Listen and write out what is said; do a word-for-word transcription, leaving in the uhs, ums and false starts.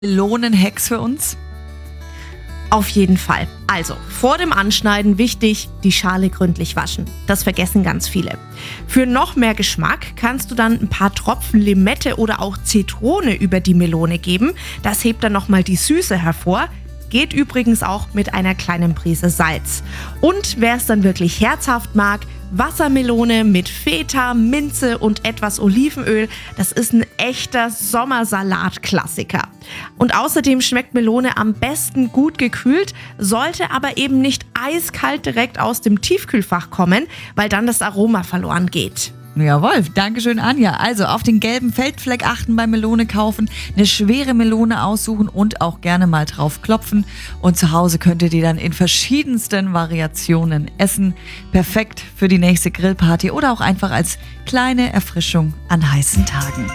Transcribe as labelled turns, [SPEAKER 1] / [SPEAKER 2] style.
[SPEAKER 1] Melonen-Hacks für uns?
[SPEAKER 2] Auf jeden Fall. Also, vor dem Anschneiden wichtig, die Schale gründlich waschen. Das vergessen ganz viele. Für noch mehr Geschmack kannst du dann ein paar Tropfen Limette oder auch Zitrone über die Melone geben. Das hebt dann nochmal die Süße hervor. Geht übrigens auch mit einer kleinen Prise Salz. Und wer es dann wirklich herzhaft mag, Wassermelone mit Feta, Minze und etwas Olivenöl. Das ist ein echter Sommersalat-Klassiker. Und außerdem schmeckt Melone am besten gut gekühlt, sollte aber eben nicht eiskalt direkt aus dem Tiefkühlfach kommen, weil dann das Aroma verloren geht.
[SPEAKER 1] Jawohl, Dankeschön, Anja. Also auf den gelben Feldfleck achten beim Melone kaufen, eine schwere Melone aussuchen und auch gerne mal drauf klopfen. Und zu Hause könnt ihr die dann in verschiedensten Variationen essen. Perfekt für die nächste Grillparty oder auch einfach als kleine Erfrischung an heißen Tagen.